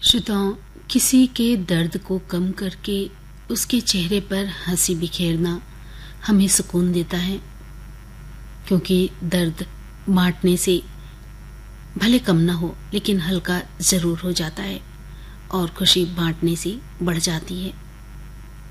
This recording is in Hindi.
श्रोताओं, किसी के दर्द को कम करके उसके चेहरे पर हंसी बिखेरना हमें सुकून देता है, क्योंकि दर्द बांटने से भले कम ना हो लेकिन हल्का जरूर हो जाता है और खुशी बांटने से बढ़ जाती है।